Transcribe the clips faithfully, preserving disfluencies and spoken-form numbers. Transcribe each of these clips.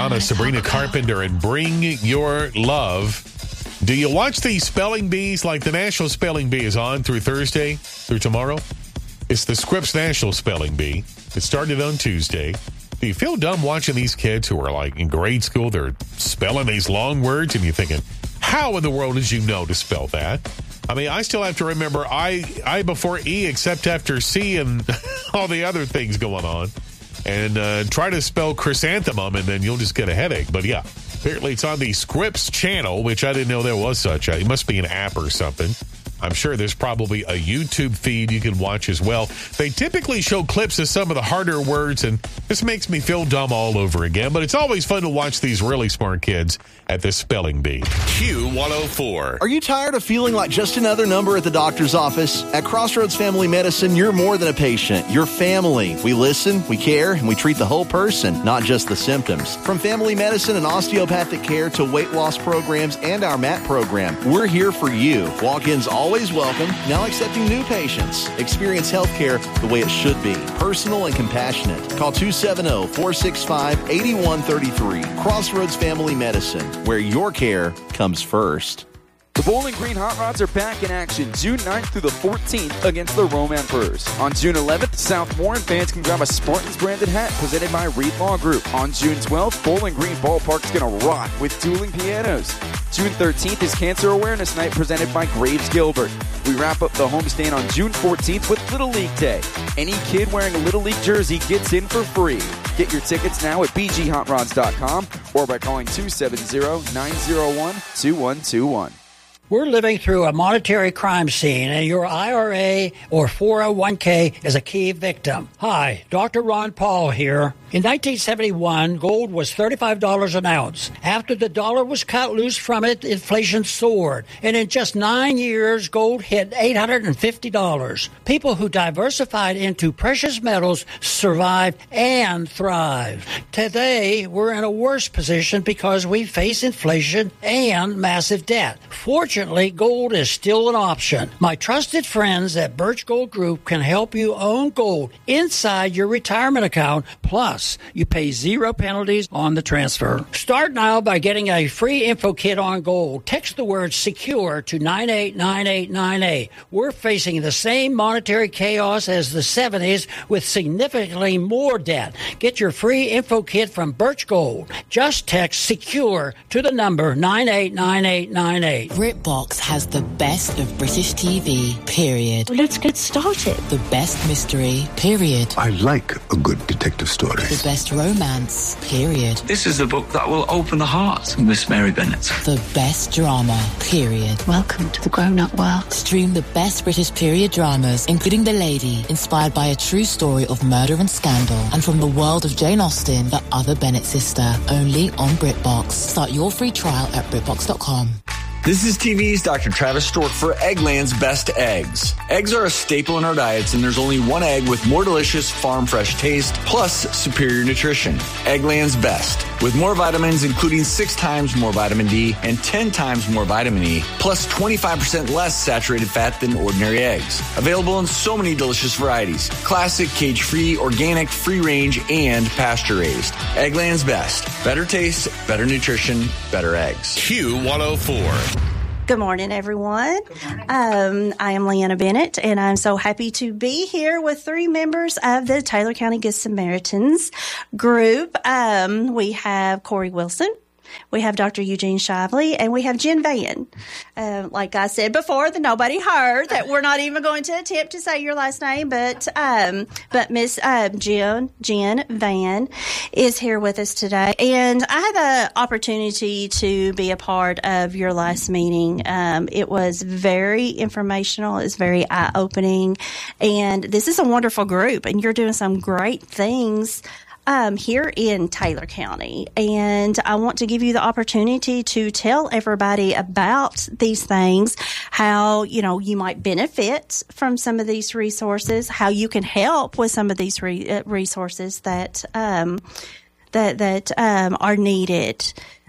Madonna, Sabrina Carpenter, and Bring Your Love. Do you watch these spelling bees? Like the National Spelling Bee is on through Thursday, through tomorrow. It's the Scripps National Spelling Bee. It started on Tuesday. Do you feel dumb watching these kids who are like in grade school? They're spelling these long words, and you're thinking, how in the world did you know to spell that? I mean, I still have to remember I, I before E except after C and all the other things going on. And uh, try to spell chrysanthemum, and then you'll just get a headache. But yeah, apparently it's on the Scripps channel, which I didn't know there was such a. It must be an app or something. I'm sure there's probably a YouTube feed you can watch as well. They typically show clips of some of the harder words, and this makes me feel dumb all over again. But it's always fun to watch these really smart kids at the spelling bee. Q one oh four. Are you tired of feeling like just another number at the doctor's office? At Crossroads Family Medicine, you're more than a patient. You're family. We listen, we care, and we treat the whole person, not just the symptoms. From family medicine and osteopathic care to weight loss programs and our M A T program, we're here for you. Walk-ins always welcome, now accepting new patients. Experience healthcare the way it should be. Personal and compassionate. Call two seven zero, four six five, eight one three three. Crossroads Family Medicine, where your care comes first. The Bowling Green Hot Rods are back in action June ninth through the fourteenth against the Rome Emperors. On June eleventh, South Warren fans can grab a Spartans-branded hat presented by Reed Law Group. On June twelfth, Bowling Green Ballpark's going to rock with dueling pianos. June thirteenth is Cancer Awareness Night presented by Graves Gilbert. We wrap up the homestand on June fourteenth with Little League Day. Any kid wearing a Little League jersey gets in for free. Get your tickets now at b g hot rods dot com or by calling two seven zero, nine zero one, two one two one. We're living through a monetary crime scene, and your I R A or four oh one k is a key victim. Hi, Doctor Ron Paul here. In nineteen seventy-one, gold was thirty-five dollars an ounce. After the dollar was cut loose from it, inflation soared. And in just nine years, gold hit eight hundred fifty dollars. People who diversified into precious metals survived and thrived. Today, we're in a worse position because we face inflation and massive debt. Fortunately, gold is still an option. My trusted friends at Birch Gold Group can help you own gold inside your retirement account. Plus, you pay zero penalties on the transfer. Start now by getting a free info kit on gold. Text the word SECURE to nine eight nine eight nine eight. We're facing the same monetary chaos as the seventies with significantly more debt. Get your free info kit from Birch Gold. Just text SECURE to the number nine eight nine eight nine eight. BritBox has the best of British T V, period. Well, let's get started. The best mystery, period. I like a good detective story. The best romance, period. This is the book that will open the heart of Miss Mary Bennet. The best drama, period. Welcome to the grown-up world. Stream the best British period dramas, including The Lady, inspired by a true story of murder and scandal, and from the world of Jane Austen, The Other Bennet Sister, only on BritBox. Start your free trial at brit box dot com. This is T V's Doctor Travis Stork for Eggland's Best Eggs. Eggs are a staple in our diets, and there's only one egg with more delicious farm fresh taste plus superior nutrition. Eggland's Best, with more vitamins, including six times more vitamin D and ten times more vitamin E, plus twenty-five percent less saturated fat than ordinary eggs. Available in so many delicious varieties: classic, cage-free, organic, free-range, and pasture-raised. Eggland's Best. Better taste, better nutrition, better eggs. Q one oh four. Good morning, everyone. Good morning. Um, I am Leanna Bennett, and I'm so happy to be here with three members of the Taylor County Good Samaritans group. Um, we have Corey Wilson. We have Doctor Eugene Shively, and we have Jen Van. Uh, like I said before, that nobody heard that we're not even going to attempt to say your last name, but um, but Miss uh, Jen Jen Van is here with us today, and I had the opportunity to be a part of your last meeting. Um, it was very informational. It was very eye opening, and this is a wonderful group, and you're doing some great things Um, here in Taylor County. And I want to give you the opportunity to tell everybody about these things, how, you know, you might benefit from some of these resources, how you can help with some of these re- uh, resources that, um, that, that, um, are needed.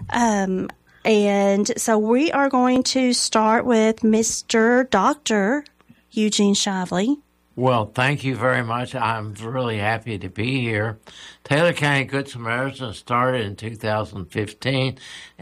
Um, and so we are going to start with Mister Doctor Eugene Shively. Well, thank you very much. I'm really happy to be here. Taylor County Good Samaritan started in two thousand fifteen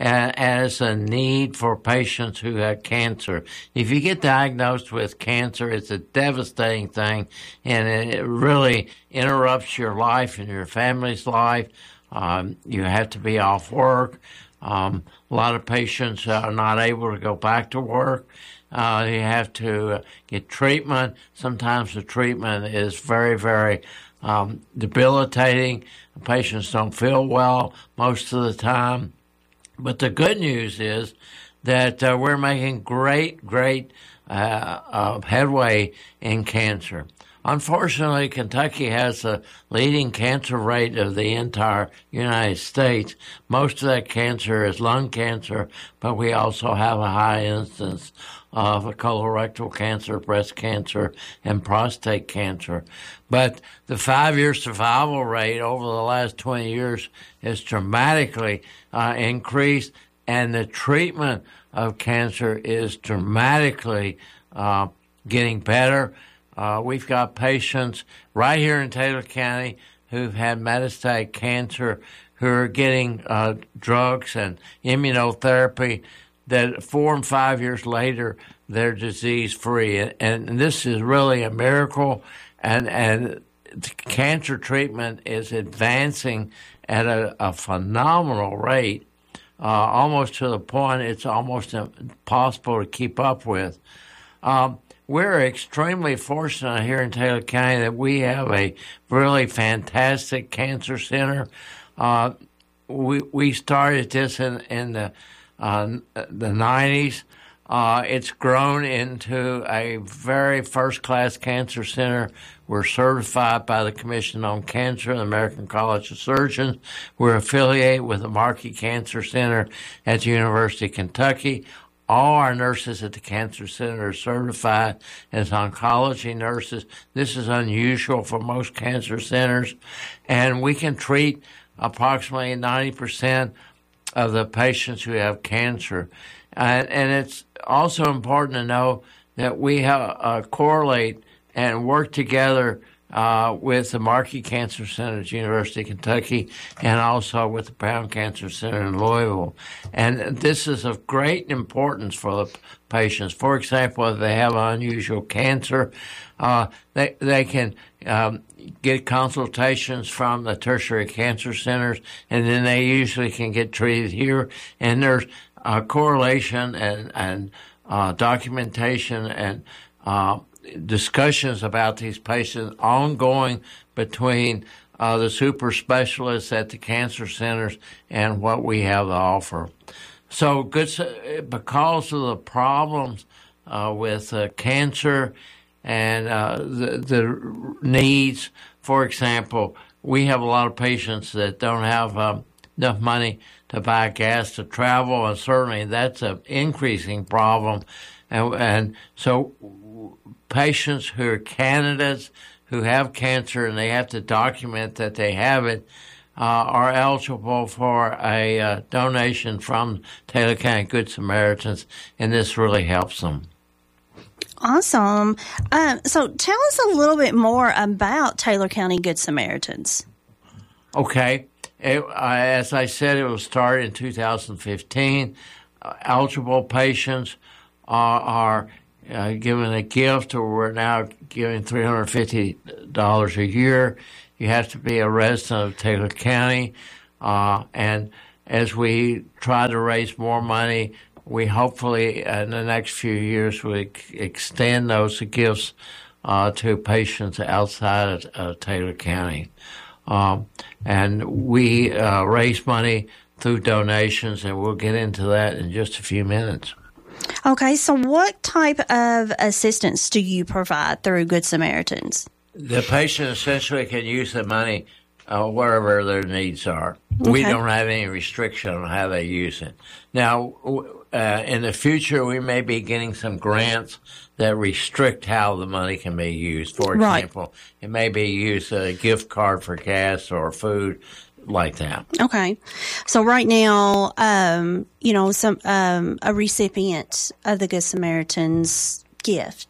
as a need for patients who had cancer. If you get diagnosed with cancer, it's a devastating thing, and it really interrupts your life and your family's life. Um, you have to be off work. Um, a lot of patients are not able to go back to work. Uh, you have to uh, get treatment. Sometimes the treatment is very, very um, debilitating. Patients don't feel well most of the time. But the good news is that uh, we're making great, great uh, uh, headway in cancer. Unfortunately, Kentucky has the leading cancer rate of the entire United States. Most of that cancer is lung cancer, but we also have a high instance of colorectal cancer, breast cancer, and prostate cancer. But the five-year survival rate over the last twenty years has dramatically uh, increased, and the treatment of cancer is dramatically uh, getting better. Uh, we've got patients right here in Taylor County who've had metastatic cancer who are getting uh, drugs and immunotherapy that four and five years later they're disease-free. And, and this is really a miracle, and, and cancer treatment is advancing at a, a phenomenal rate, uh, almost to the point it's almost impossible to keep up with. Um, We're extremely fortunate here in Taylor County that we have a really fantastic cancer center. Uh, we we started this in in the uh, the nineties. Uh, it's grown into a very first-class cancer center. We're certified by the Commission on Cancer, the American College of Surgeons. We're affiliated with the Markey Cancer Center at the University of Kentucky. All our nurses at the Cancer Center are certified as oncology nurses. This is unusual for most cancer centers. And we can treat approximately ninety percent of the patients who have cancer. And, and it's also important to know that we have, uh, correlate and work together Uh, with the Markey Cancer Center at the University of Kentucky and also with the Brown Cancer Center in Louisville. And this is of great importance for the patients. For example, if they have unusual cancer, uh, they, they can um, get consultations from the tertiary cancer centers, and then they usually can get treated here. And there's uh, correlation and, and uh, documentation and uh discussions about these patients ongoing between uh, the super specialists at the cancer centers and what we have to offer. So good, because of the problems uh, with uh, cancer and uh, the, the needs, for example, we have a lot of patients that don't have uh, enough money to buy gas to travel, and certainly that's an increasing problem. And, and so patients who are candidates who have cancer and they have to document that they have it uh, are eligible for a uh, donation from Taylor County Good Samaritans, and this really helps them. Awesome. Um, so tell us a little bit more about Taylor County Good Samaritans. Okay. It, uh, as I said, it was started in two thousand fifteen. Uh, eligible patients are, are Uh, given a gift, or we're now giving three hundred fifty dollars a year. You have to be a resident of Taylor County. Uh, and as we try to raise more money, we hopefully in the next few years will extend those gifts uh, to patients outside of uh, Taylor County. Um, and we uh, raise money through donations, and we'll get into that in just a few minutes. Okay, so what type of assistance do you provide through Good Samaritans? The patient essentially can use the money uh, wherever their needs are. Okay. We don't have any restriction on how they use it. Now, uh, in the future, we may be getting some grants that restrict how the money can be used. For example, right. It may be used as a gift card for gas or food, like that. Okay. So right now, um, you know, some um, a recipient of the Good Samaritan's gift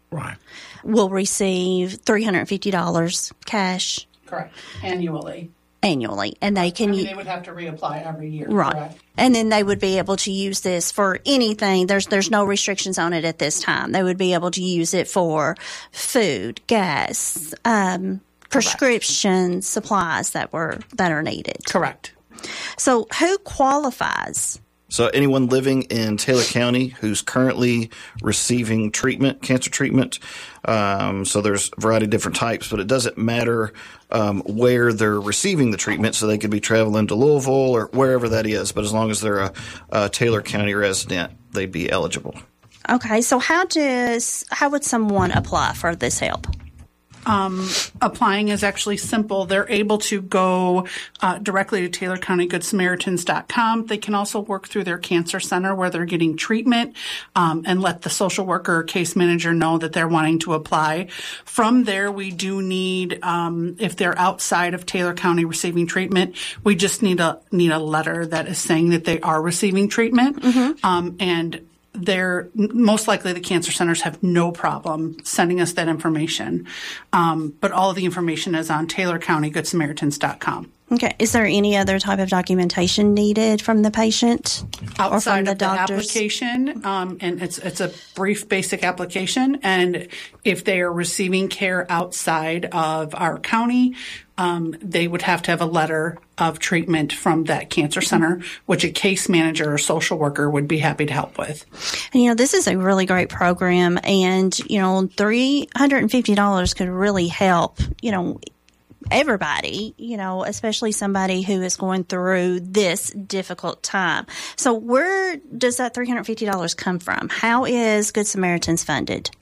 Right. will receive three hundred fifty dollars cash. Correct. Annually. Annually. And they can... I mean, they would have to reapply every year. Right. Correct. And then they would be able to use this for anything. There's there's no restrictions on it at this time. They would be able to use it for food, gas, um, prescription supplies that were that are needed. Correct. So who qualifies? So anyone living in Taylor County who's currently receiving treatment, cancer treatment. Um, so there's a variety of different types, but it doesn't matter um, where they're receiving the treatment. So they could be traveling to Louisville or wherever that is. But as long as they're a, a Taylor County resident, they'd be eligible. Okay. So how does how would someone apply for this help? Um, applying is actually simple. They're able to go uh, directly to Taylor County Good Samaritans dot com. They can also work through their cancer center where they're getting treatment um, and let the social worker or case manager know that they're wanting to apply. From there, we do need, um, if they're outside of Taylor County receiving treatment, we just need a need a letter that is saying that they are receiving treatment. Mm-hmm. Um, and they're most likely the cancer centers have no problem sending us that information. Um, but all of the information is on Taylor County Good Samaritans dot com. Okay. Is there any other type of documentation needed from the patient outside or from the of the doctors? application? Um, and it's it's a brief, basic application. And if they are receiving care outside of our county, um, they would have to have a letter of treatment from that cancer center, which a case manager or social worker would be happy to help with. And, you know, this is a really great program, and, you know, three hundred fifty dollars could really help, you know, everybody, you know, especially somebody who is going through this difficult time. So where does that three hundred fifty dollars come from? How is Good Samaritans funded?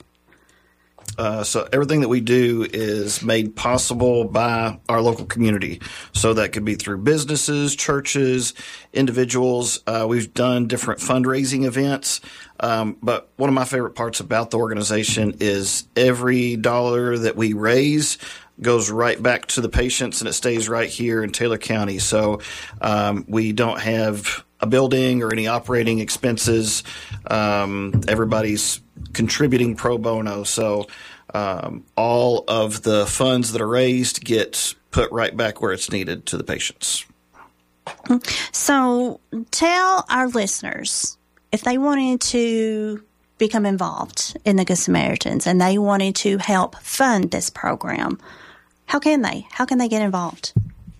Uh, so everything that we do is made possible by our local community. So that could be through businesses, churches, individuals. Uh, we've done different fundraising events. Um, but one of my favorite parts about the organization is every dollar that we raise goes right back to the patients, and it stays right here in Taylor County. So um, we don't have a building or any operating expenses. Um, everybody's contributing pro bono. So um, all of the funds that are raised get put right back where it's needed to the patients. So tell our listeners, if they wanted to become involved in the Good Samaritans and they wanted to help fund this program, how can they? How can they get involved?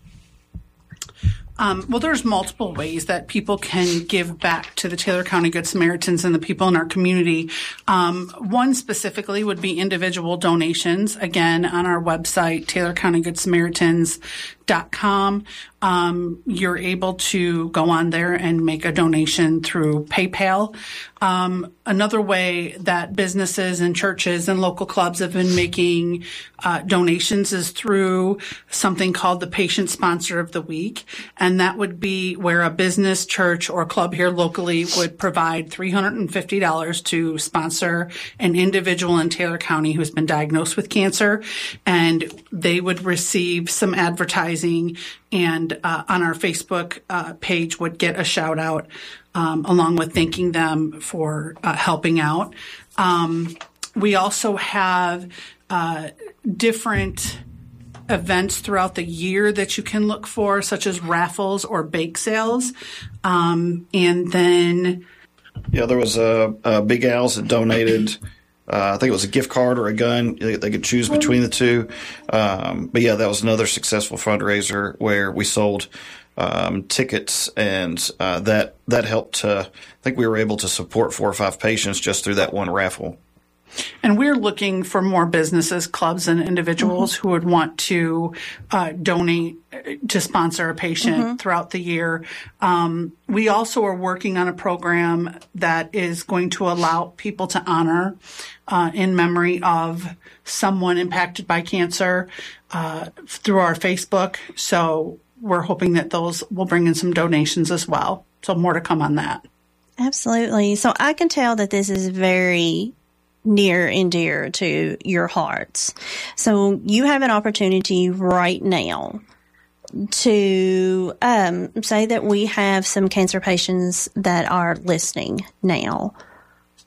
Um, well, there's multiple ways that people can give back to the Taylor County Good Samaritans and the people in our community. Um, one specifically would be individual donations. Again, on our website, Taylor County Good Samaritans dot com. Um, you're able to go on there and make a donation through PayPal. Um, another way that businesses and churches and local clubs have been making uh, donations is through something called the Patient Sponsor of the Week. And that would be where a business, church, or club here locally would provide three hundred fifty dollars to sponsor an individual in Taylor County who's been diagnosed with cancer. And they would receive some advertising and uh, on our Facebook uh, page would get a shout out um, along with thanking them for uh, helping out. Um, we also have uh, different events throughout the year that you can look for, such as raffles or bake sales. Um, and then... Yeah, there was a, a Big Al's that donated... Uh, I think it was a gift card or a gun. They, they could choose between the two. Um, but yeah, that was another successful fundraiser where we sold um, tickets, and uh, that that helped to, I think we were able to support four or five patients just through that one raffle. And we're looking for more businesses, clubs, and individuals mm-hmm. who would want to uh, donate to sponsor a patient mm-hmm. throughout the year. Um, we also are working on a program that is going to allow people to honor uh, in memory of someone impacted by cancer uh, through our Facebook. So we're hoping that those will bring in some donations as well. So more to come on that. Absolutely. So I can tell that this is very near and dear to your hearts. So you have an opportunity right now to um, say that we have some cancer patients that are listening now.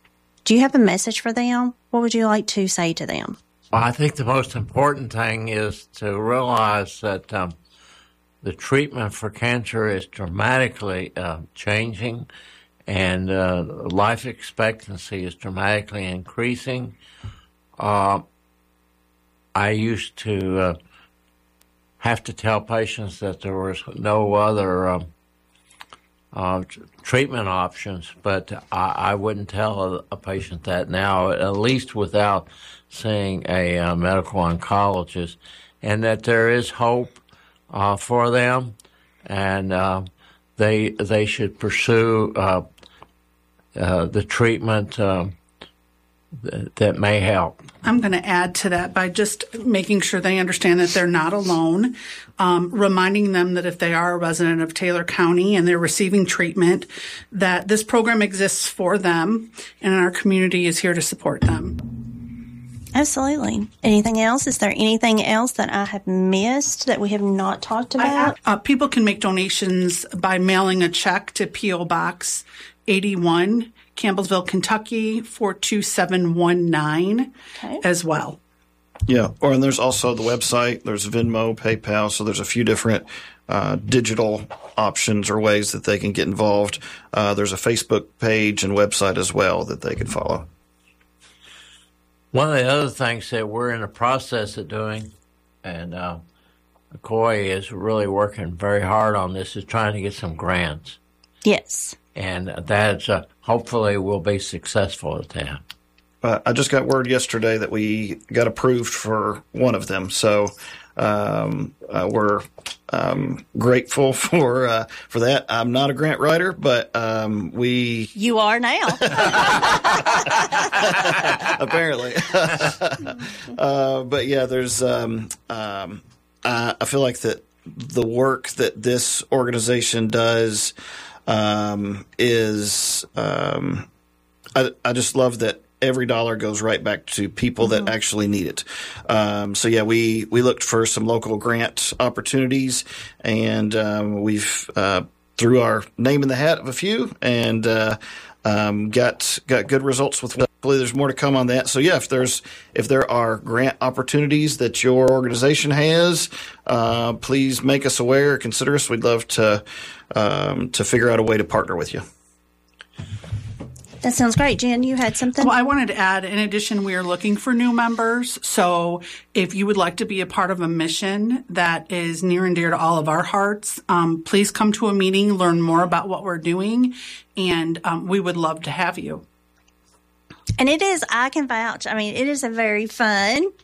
Do you have a message for them? What would you like to say to them? Well, I think the most important thing is to realize that um, the treatment for cancer is dramatically uh, changing, and uh, life expectancy is dramatically increasing. Uh, I used to uh, have to tell patients that there was no other um, uh, t- treatment options, but I, I wouldn't tell a, a patient that now, at least without seeing a uh, medical oncologist, and that there is hope uh, for them, and uh, they they should pursue uh, uh, the treatment uh, th- that may help. I'm going to add to that by just making sure they understand that they're not alone, um, reminding them that if they are a resident of Taylor County and they're receiving treatment, that this program exists for them, and our community is here to support them. Absolutely. Anything else? Is there anything else that I have missed that we have not talked about? I, uh, people can make donations by mailing a check to P O Box eighty-one, Campbellsville, Kentucky, four two seven one nine okay. as well. Yeah, or and there's also the website. There's Venmo, PayPal, so there's a few different uh, digital options or ways that they can get involved. Uh, there's a Facebook page and website as well that they can follow. One of the other things that we're in the process of doing, and uh, McCoy is really working very hard on this, is trying to get some grants. Yes. And that's uh, hopefully we'll be successful at that. Uh, I just got word yesterday that we got approved for one of them, so um, uh, we're um, grateful for uh, for that. I'm not a grant writer, but um, we you are now. Apparently, uh, but yeah, there's. Um, um, I, I feel like that the work that this organization does um, is. Um, I, I just love that. Every dollar goes right back to people mm-hmm. that actually need it. Um, so yeah, we, we looked for some local grant opportunities, and um, we've uh, threw our name in the hat of a few, and uh, um, got got good results with. Hopefully, there's more to come on that. So yeah, if there's if there are grant opportunities that your organization has, uh, please make us aware. Consider us. We'd love to um, to figure out a way to partner with you. That sounds great. Jen, you had something? Well, I wanted to add, in addition, we are looking for new members. So if you would like to be a part of a mission that is near and dear to all of our hearts, um, please come to a meeting, learn more about what we're doing, and um, we would love to have you. And it is, I can vouch, I mean, it is a very fun,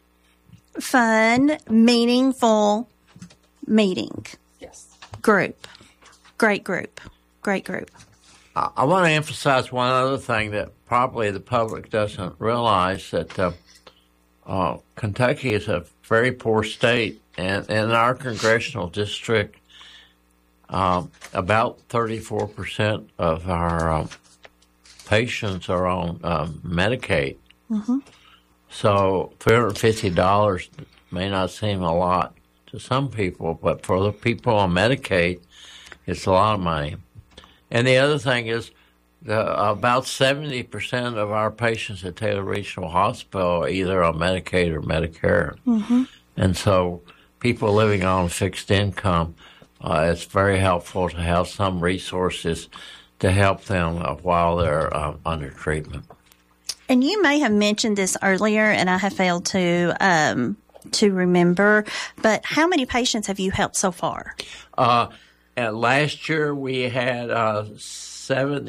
fun, meaningful meeting. Yes. Group. Great group. Great group. I want to emphasize one other thing that probably the public doesn't realize, that uh, uh, Kentucky is a very poor state, and in our congressional district, uh, about thirty-four percent of our uh, patients are on um, Medicaid. Mm-hmm. So three hundred fifty dollars may not seem a lot to some people, but for the people on Medicaid, it's a lot of money. And the other thing is, the, about seventy percent of our patients at Taylor Regional Hospital are either on Medicaid or Medicare. Mm-hmm. And so people living on fixed income, uh, it's very helpful to have some resources to help them uh, while they're uh, under treatment. And you may have mentioned this earlier, and I have failed to um, to remember, but how many patients have you helped so far? Uh, and last year we had uh, seven